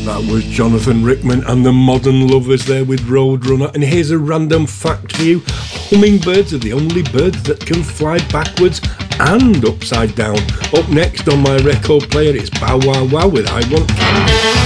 That was Jonathan Rickman and the Modern Lovers there with Roadrunner. And here's a random fact for you. Hummingbirds are the only birds that can fly backwards and upside down. Up next on my record player, it's Bow Wow Wow with I Want Candy.